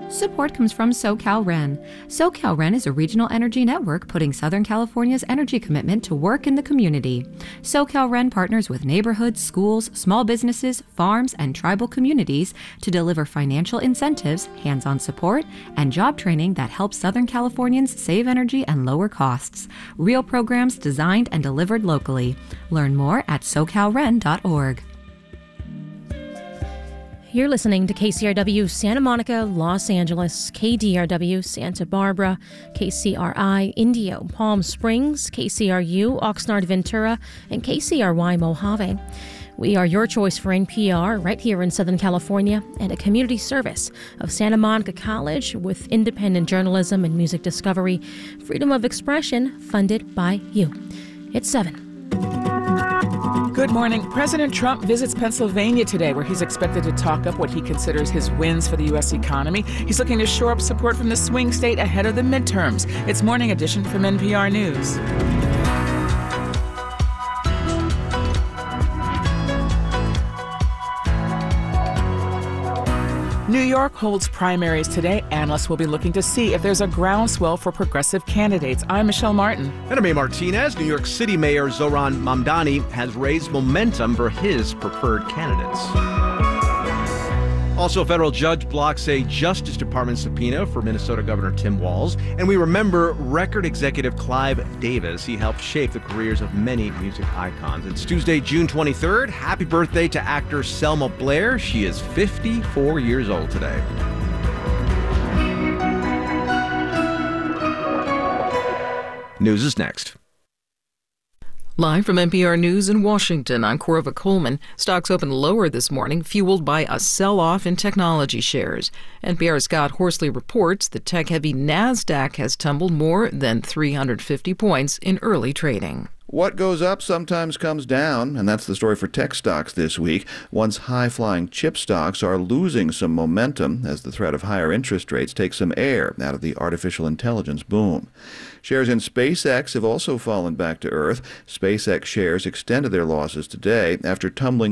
Support comes from SoCalRen. SoCalRen is a regional energy network putting Southern California's energy commitment to work in the community. SoCalRen partners with neighborhoods, schools, small businesses, farms, and tribal communities to deliver financial incentives, hands-on support, and job training that helps Southern Californians save energy and lower costs. Real programs designed and delivered locally. Learn more at SoCalRen.org. You're listening to KCRW Santa Monica, Los Angeles, KDRW Santa Barbara, KCRI Indio, Palm Springs, KCRU Oxnard Ventura, and KCRY Mojave. We are your choice for NPR right here in Southern California and a community service of Santa Monica College with independent journalism and music discovery, freedom of expression funded by you. It's 7. Good morning. President Trump visits Pennsylvania today, where he's expected to talk up what he considers his wins for the U.S. economy. He's looking to shore up support from the swing state ahead of the midterms. It's Morning Edition from NPR News. New York holds primaries today. Analysts will be looking to see if there's a groundswell for progressive candidates. I'm Michelle Martin. And I'm A. Martinez. New York City Mayor Zohran Mamdani has raised momentum for his preferred candidates. Also, a federal judge blocks a Justice Department subpoena for Minnesota Governor Tim Walz. And we remember record executive Clive Davis. He helped shape the careers of many music icons. It's Tuesday, June 23rd. Happy birthday to actor Selma Blair. She is 54 years old today. News is next. Live from NPR News in Washington, I'm Corva Coleman. Stocks opened lower this morning, fueled by a sell-off in technology shares. NPR's Scott Horsley reports the tech-heavy NASDAQ has tumbled more than 350 points in early trading. What goes up sometimes comes down, and that's the story for tech stocks this week. Once high-flying chip stocks are losing some momentum as the threat of higher interest rates takes some air out of the artificial intelligence boom. Shares in SpaceX have also fallen back to earth. SpaceX shares extended their losses today after tumbling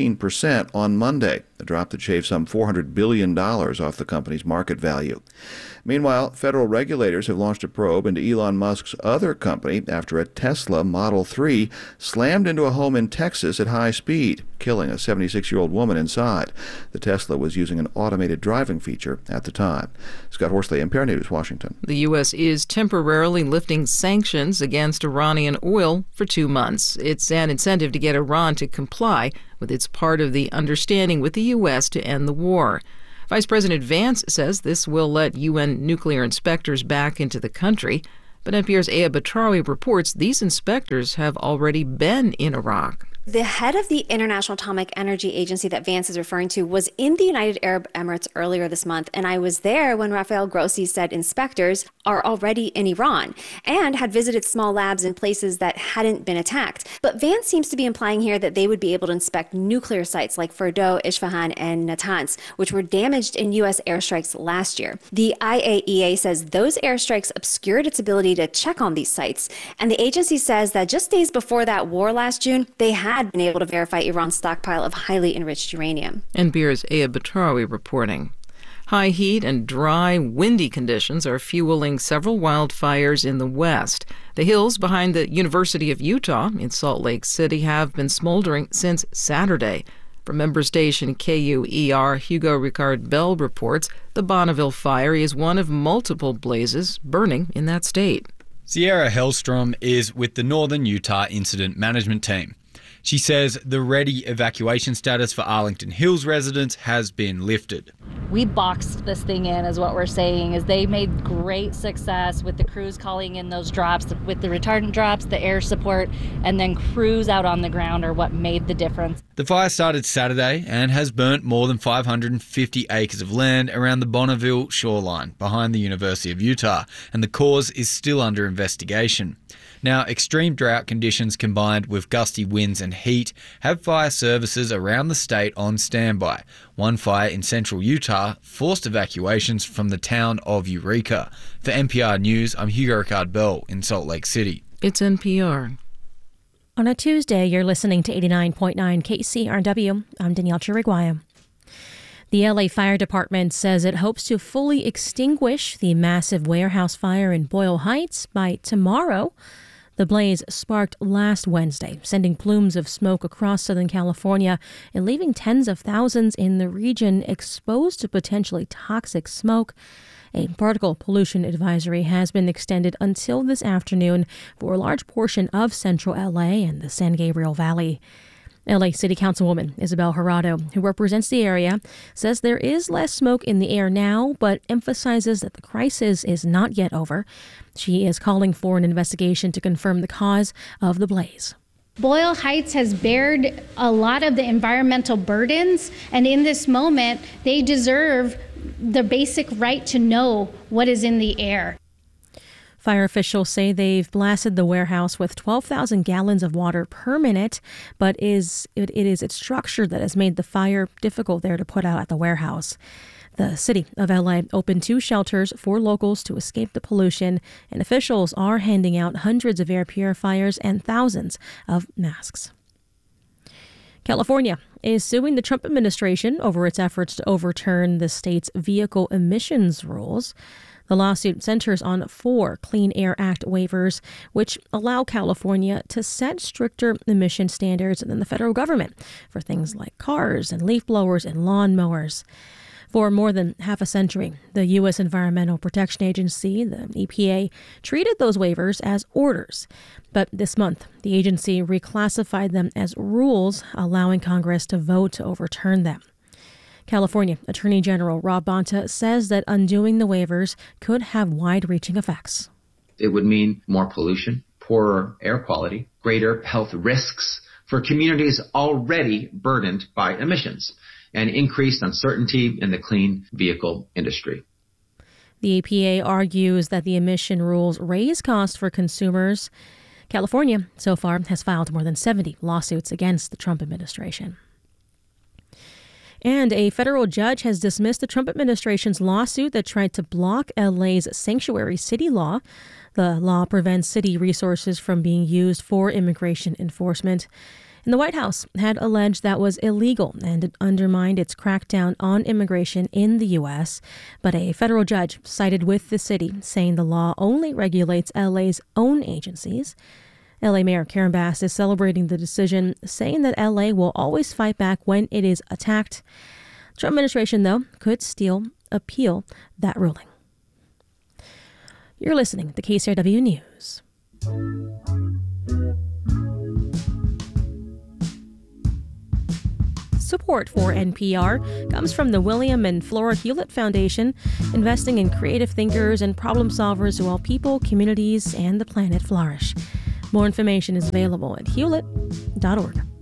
16% on Monday, a drop that shaved some $400 billion off the company's market value. Meanwhile, federal regulators have launched a probe into Elon Musk's other company after a Tesla Model 3 slammed into a home in Texas at high speed, killing a 76-year-old woman inside. The Tesla was using an automated driving feature at the time. Scott Horsley, NPR News, Washington. The U.S. is temporarily lifting sanctions against Iranian oil for 2 months. It's an incentive to get Iran to comply with its part of the understanding with the U.S. to end the war. Vice President Vance says this will let UN nuclear inspectors back into the country. But NPR's Aya Batrawi reports these inspectors have already been in Iraq. The head of the International Atomic Energy Agency that Vance is referring to was in the United Arab Emirates earlier this month, and I was there when Rafael Grossi said inspectors are already in Iran and had visited small labs in places that hadn't been attacked. But Vance seems to be implying here that they would be able to inspect nuclear sites like Fordow, Isfahan, and Natanz, which were damaged in U.S. airstrikes last year. The IAEA says those airstrikes obscured its ability to check on these sites, and the agency says that just days before that war last June, they had been able to verify Iran's stockpile of highly enriched uranium. NPR's Aya Batrawi reporting. High heat and dry, windy conditions are fueling several wildfires in the west. The hills behind the University of Utah in Salt Lake City have been smoldering since Saturday. From member station KUER, Hugo Ricard Bell reports the Bonneville fire is one of multiple blazes burning in that state. Sierra Hellstrom is with the Northern Utah Incident Management Team. She says the ready evacuation status for Arlington Hills residents has been lifted. We boxed this thing in, is what we're saying, is they made great success with the crews calling in those drops, with the retardant drops, the air support, and then crews out on the ground are what made the difference. The fire started Saturday and has burnt more than 550 acres of land around the Bonneville shoreline behind the University of Utah, and the cause is still under investigation. Now, extreme drought conditions combined with gusty winds and heat have fire services around the state on standby. One fire in central Utah forced evacuations from the town of Eureka. For NPR News, I'm Hugo Ricard Bell in Salt Lake City. It's NPR. On a Tuesday, you're listening to 89.9 KCRW. I'm Danielle Chiriguaya. The LA Fire Department says it hopes to fully extinguish the massive warehouse fire in Boyle Heights by tomorrow. The blaze sparked last Wednesday, sending plumes of smoke across Southern California and leaving tens of thousands in the region exposed to potentially toxic smoke. A particle pollution advisory has been extended until this afternoon for a large portion of central LA and the San Gabriel Valley. LA City Councilwoman Isabel Jurado, who represents the area, says there is less smoke in the air now, but emphasizes that the crisis is not yet over. She is calling for an investigation to confirm the cause of the blaze. Boyle Heights has bared a lot of the environmental burdens, and in this moment, they deserve the basic right to know what is in the air. Fire officials say they've blasted the warehouse with 12,000 gallons of water per minute, but it is its structure that has made the fire difficult there to put out at the warehouse. The city of LA opened 2 shelters for locals to escape the pollution, and officials are handing out hundreds of air purifiers and thousands of masks. California is suing the Trump administration over its efforts to overturn the state's vehicle emissions rules. The lawsuit centers on 4 Clean Air Act waivers, which allow California to set stricter emission standards than the federal government for things like cars and leaf blowers and lawn mowers. For more than half a century, the U.S. Environmental Protection Agency, the EPA, treated those waivers as orders. But this month, the agency reclassified them as rules, allowing Congress to vote to overturn them. California Attorney General Rob Bonta says that undoing the waivers could have wide-reaching effects. It would mean more pollution, poorer air quality, greater health risks for communities already burdened by emissions, and increased uncertainty in the clean vehicle industry. The EPA argues that the emission rules raise costs for consumers. California, so far, has filed more than 70 lawsuits against the Trump administration. And a federal judge has dismissed the Trump administration's lawsuit that tried to block LA's sanctuary city law. The law prevents city resources from being used for immigration enforcement. And the White House had alleged that was illegal and it undermined its crackdown on immigration in the U.S. But a federal judge sided with the city, saying the law only regulates LA's own agencies. LA Mayor Karen Bass is celebrating the decision, saying that LA will always fight back when it is attacked. The Trump administration, though, could still appeal that ruling. You're listening to KCRW News. Support for NPR comes from the William and Flora Hewlett Foundation, investing in creative thinkers and problem solvers who help people, communities, and the planet flourish. More information is available at hewlett.org.